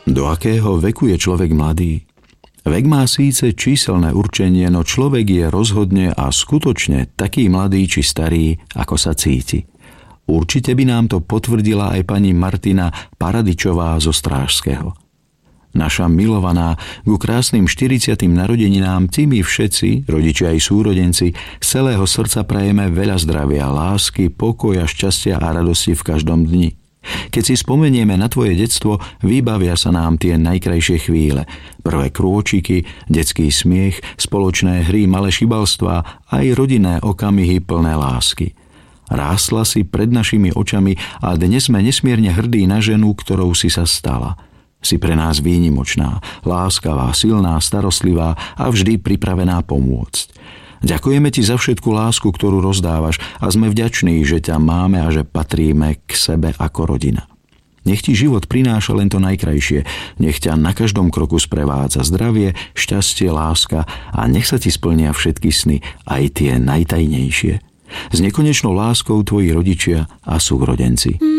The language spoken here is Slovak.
Do akého veku je človek mladý? Vek má síce číselné určenie, no človek je rozhodne a skutočne taký mladý či starý, ako sa cíti. Určite by nám to potvrdila aj pani Martina Paradičová zo Strážského. Naša milovaná, ku krásnym 40. narodeninám ty my všetci, rodičia aj súrodenci, z celého srdca prajeme veľa zdravia, lásky, pokoja, šťastia a radosti v každom dni. Keď si spomenieme na tvoje detstvo, vybavia sa nám tie najkrajšie chvíle. Prvé krôčiky, detský smiech, spoločné hry, malé šibalstvá, aj rodinné okamihy plné lásky. Rástla si pred našimi očami a dnes sme nesmierne hrdí na ženu, ktorou si sa stala. Si pre nás výnimočná, láskavá, silná, starostlivá a vždy pripravená pomôcť. Ďakujeme ti za všetku lásku, ktorú rozdávaš a sme vďační, že ťa máme a že patríme k sebe ako rodina. Nech ti život prináša len to najkrajšie, nech ťa na každom kroku sprevádza zdravie, šťastie, láska a nech sa ti splnia všetky sny, aj tie najtajnejšie. S nekonečnou láskou tvoji rodičia a súrodenci.